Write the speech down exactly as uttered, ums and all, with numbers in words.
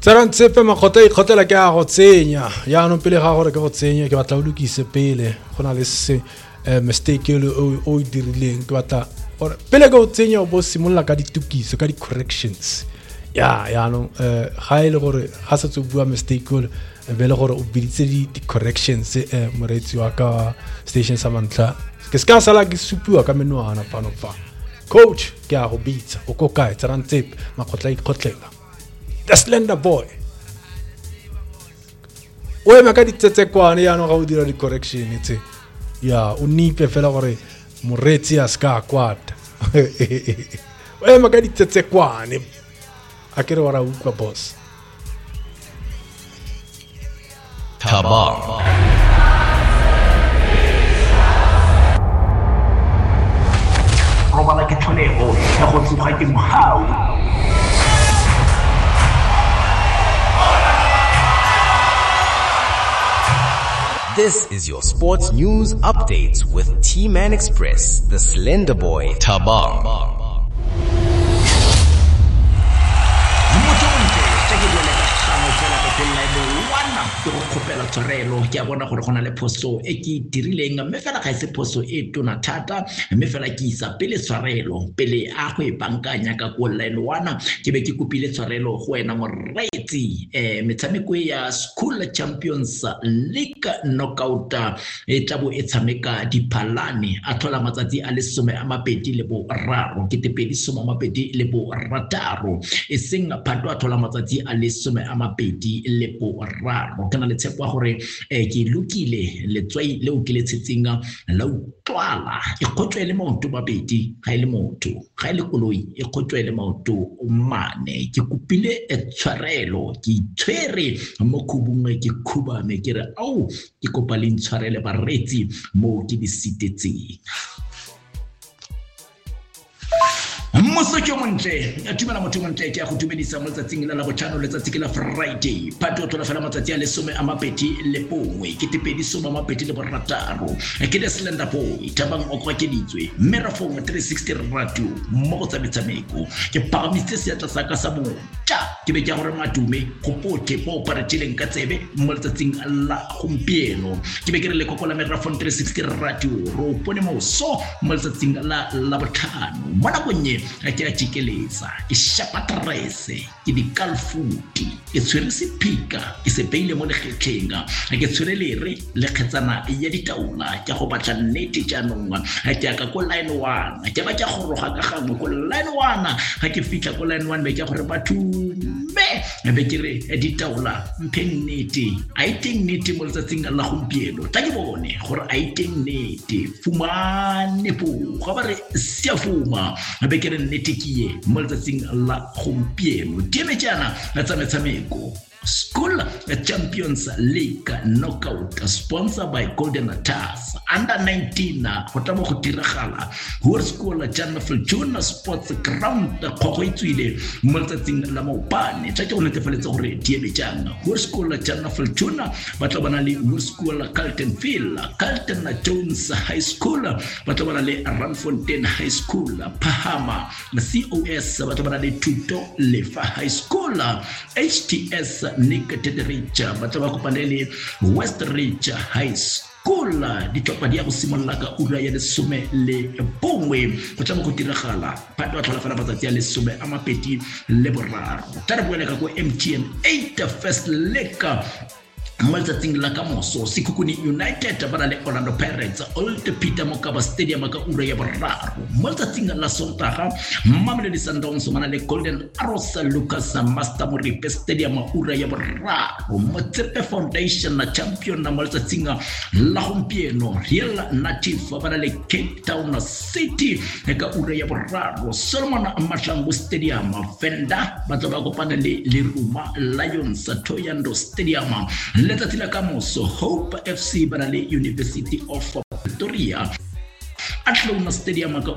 Tsarantsepe makgota e khotela ke a go tsenya ya no pele ga gore ke go tsenya ke batla o lokise pele gona le se mistake o o dirileng ke batla gore pele go tsenya o bo simolla ka ditukiso ka di corrections ya ya no ga ile gore ga se bua mistake o be le gore o biditse di corrections moretsi wa ka station sa mantla ke ska sala ke supua ka menwana pano fa coach ke a go bitsa o ko kae Tsarantsepe makgotla e khotlela the slender boy o ema ka ditetse kwane ya no ga o dira di correction tse ya o nipe fela gore moretsi a ska kwata o ema ka ditetse kwane a kere wara ukwa boss Tabar robala ke tlholego ya go tsoga ke mohau. This is your sports news updates with T-Man Express, the Slender Boy, Tabar. Ke go khopela tshwarelo ke a bona gore gona le phoso e ke dirileng mme fela ga se phoso e tona thata mme fela ke isa pele tshwarelo pele a go e bankanya ka go line one ke be ke kopile tshwarelo go wena moretsi eh metshameko ya School Champions League knockout e tabo e tshameka diphalane a thola matsatsi a le some a mabedi le bo raro ke tepedi some a mabedi le bo rataro e seng phato a thola matsatsi a le some a mabedi le bo raro kana le tshepa gore e ke lukile le tswai le o ke le tsetsinga la utlwala e khotswe le maoto babedi ga ile motho ga ile koloi e khotswe le maoto o mane ke kupile e tshwarelo ke tshwere mo khubungwe ke khubame ke re au ke kopa le ntshwarele baretsi mo ke di sitetseng Muso ke montle a tumela motho montle ke a go dumedisa mo tsatsing la la botlhano le tsatsi ke la Friday phato tlola fela matsatsi a le some a mabedi le bongwe ke tepedi some a mabedi le borataro ke le Slender Boy tabang o kwa ke ditswe merafong three sixty radio mo go tsametshameko ke pagamitse seatla sa ka sa motja ke be ke gore madume go pote po paretileng ka tsebe mo tsatsing la gompieno ke be ke re le kokola merafong three sixty radio ro pone mo so mo tsatsing la la botlhano mo na bonnye ke a tikeletsa ke shapatrese ke di kalfuti ke tshwere sepika ke se beile mo lekgetlenga ke tshwere lere le khetsana ya ditaula ke go batla nnete jaanong ke ka ko line one ke ba ke go roga ka gangwe ko line one ga ke fitla ko line one be ke gore batho me be ke re ditaula mpeng nnete a iteng nnete mo tsatsing la gompieno tla ke bone gore a iteng nnete fumane po ga ba re sia fuma be ke re nnete ke ye mo tsatsing la gompieno dime jana la tsametshameko School Champions League knockout sponsored by Golden Stars under nineteen go tabo go diragala ho School Janafel Junior Sports Ground go go itswile mo tsatsing la maopane tsa ke go netefaletsa gore diebe jana ho School Janafel Junior ba tla bana le ho School Carltonville Carlton Jones High School ba tla bana le Randfontein High School Phahama C O S ba tla bana le Tuto Lefa High School H T S Nick Tedrich batla ba kopanele West Ridge High School di tlopa di a go simolla ka ura ya lesome le bongwe go tla go diragala phato a tlhola fela matsatsi a lesome a mapedi le boraro tla re buela ka go M T N eight first leg Maltating la kamoso Sikukuni United bana le Orlando Pirates Old Peter Mokaba Stadium ka ura ya boraro Maltating la Sontaga Mamelodi Sundowns mana le Golden Arrows Lucas Master Moripe Stadium ura ya boraro Motsepe Foundation na champion na Maltating la gompieno Real Native bana le Cape Town City ka ura ya boraro Solomon Mahlangu Stadium Venda batla ba kopana le Leruma Lions Toyando Stadium Letsatsi la kamoso Hope F C bana le University of Pretoria Athlone Stadium ka